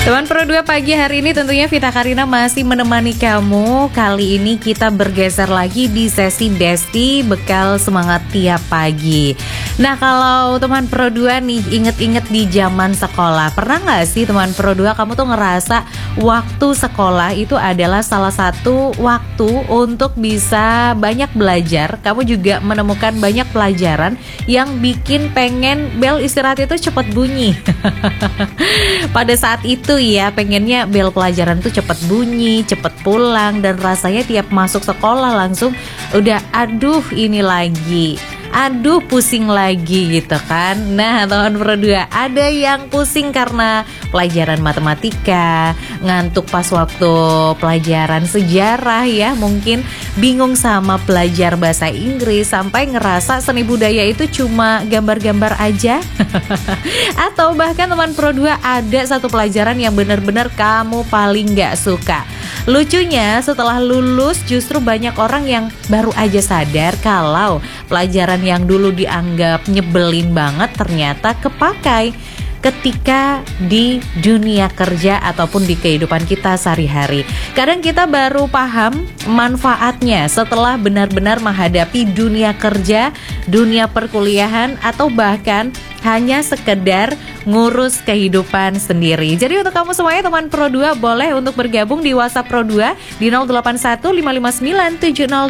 Teman Pro 2 pagi hari ini tentunya Vita Karina masih menemani kamu. Kali ini kita bergeser lagi di sesi Besti bekal semangat tiap pagi. Nah, kalau teman Pro 2 nih inget-inget di zaman sekolah, pernah gak sih teman Pro 2 kamu tuh ngerasa waktu sekolah itu adalah salah satu waktu untuk bisa banyak belajar. Kamu juga menemukan banyak pelajaran yang bikin pengen bel istirahat itu cepat bunyi. Pada saat itu ya pengennya bel pelajaran tuh cepet bunyi, cepet pulang, dan rasanya tiap masuk sekolah langsung udah aduh ini lagi, aduh pusing lagi gitu kan. Nah teman Pro 2, ada yang pusing karena pelajaran matematika, ngantuk pas waktu pelajaran sejarah ya, mungkin bingung sama belajar bahasa Inggris, sampai ngerasa seni budaya itu cuma gambar-gambar aja. Atau bahkan teman Pro 2 ada satu pelajaran yang benar-benar kamu paling gak suka. Lucunya setelah lulus justru banyak orang yang baru aja sadar kalau pelajaran yang dulu dianggap nyebelin banget ternyata kepakai ketika di dunia kerja ataupun di kehidupan kita sehari-hari. Kadang kita baru paham manfaatnya setelah benar-benar menghadapi dunia kerja, dunia perkuliahan, atau bahkan hanya sekedar ngurus kehidupan sendiri. Jadi untuk kamu semuanya teman Pro 2 boleh untuk bergabung di WhatsApp Pro 2 di 081 559 70